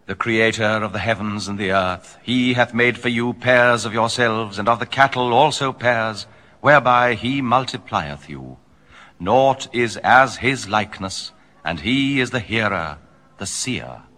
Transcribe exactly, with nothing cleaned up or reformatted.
the Creator of the heavens and the earth, he hath made for you pairs of yourselves, and of the cattle also pairs, whereby he multiplieth you. Naught is as his likeness, and he is the hearer, the seer.